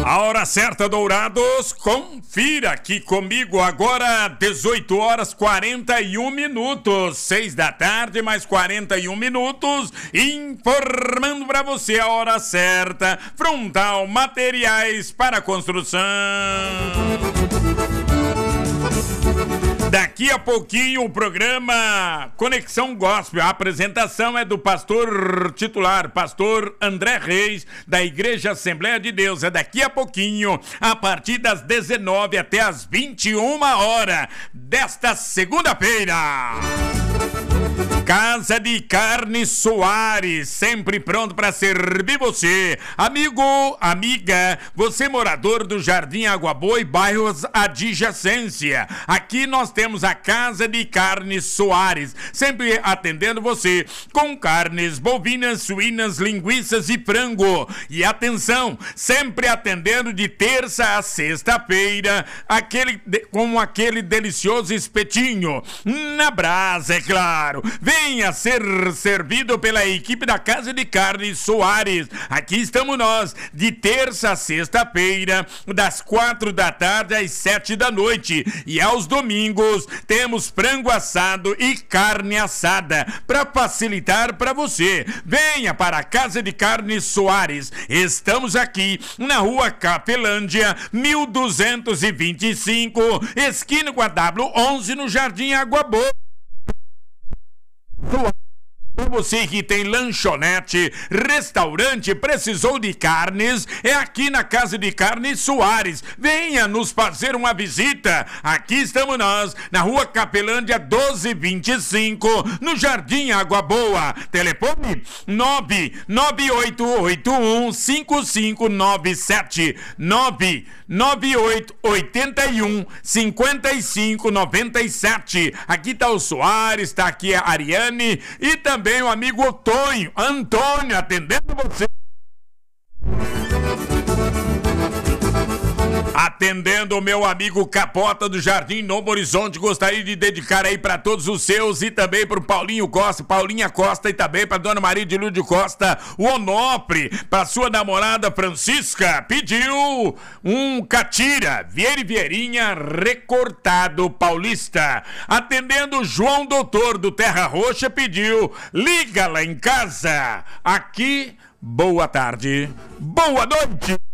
A hora certa, Dourados, confira aqui comigo agora, 18 horas 41 minutos, 6 da tarde, mais 41 minutos, informando para você a hora certa, Frontal Materiais para Construção. Daqui a pouquinho o programa Conexão Gospel. A apresentação é do pastor titular, pastor André Reis, da Igreja Assembleia de Deus. É daqui a pouquinho, a partir das 19 até as 21 horas desta segunda-feira. Casa de Carne Soares, sempre pronto para servir você. Amigo, amiga, você morador do Jardim Água Boa e bairros adjacência. Aqui nós temos a Casa de Carne Soares, sempre atendendo você com carnes bovinas, suínas, linguiças e frango. E atenção, sempre atendendo de terça a sexta-feira, com aquele delicioso espetinho na brasa, é claro. Venha ser servido pela equipe da Casa de Carne Soares. Aqui estamos nós, de terça a sexta-feira, das 4 da tarde às 7 da noite. E aos domingos temos frango assado e carne assada para facilitar para você. Venha para a Casa de Carne Soares. Estamos aqui na Rua Capelândia, 1225, esquina com a W11, no Jardim Água Boa. Para você que tem lanchonete, restaurante, precisou de carnes, é aqui na Casa de Carne Soares. Venha nos fazer uma visita. Aqui estamos nós, na Rua Capelândia 1225, no Jardim Água Boa. Telefone 998815597, 998815597. Aqui tá o Soares, tá aqui a Ariane e também o amigo Antônio, atendendo você. Atendendo o meu amigo Capota do Jardim Novo Horizonte, gostaria de dedicar aí para todos os seus e também para o Paulinha Costa e também para Dona Maria de Lúdio Costa, o Onofre, para sua namorada Francisca, pediu um catira, Vieirinha recortado paulista. Atendendo João Doutor do Terra Roxa, pediu liga lá em casa. Aqui, boa tarde, boa noite.